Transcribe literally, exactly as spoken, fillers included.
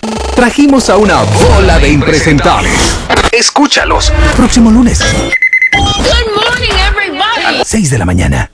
Trajimos a una bola de impresentables. Escúchalos. Próximo lunes. Good morning, everybody. seis de la mañana.